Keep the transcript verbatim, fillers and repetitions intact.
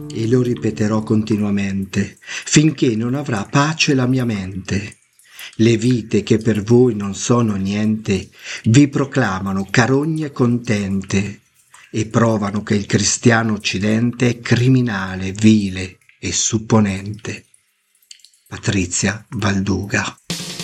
e lo ripeterò continuamente, finché non avrà pace la mia mente. Le vite che per voi non sono niente, vi proclamano carogne contente e provano che il cristiano occidente è criminale, vile e supponente. Patrizia Valduga.